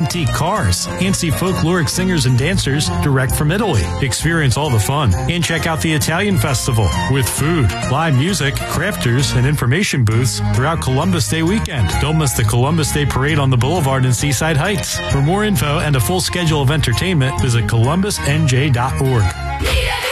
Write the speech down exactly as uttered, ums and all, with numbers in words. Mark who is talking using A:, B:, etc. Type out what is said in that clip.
A: antique cars, and see folkloric singers and dancers direct from Italy. Experience all the fun and check out the Italian Festival with food, live music, crafters, and information booths throughout Columbus Day weekend. Don't miss the Columbus Day Parade on the Boulevard in Seaside Heights. For more info and a full schedule of entertainment, visit columbus n j dot org.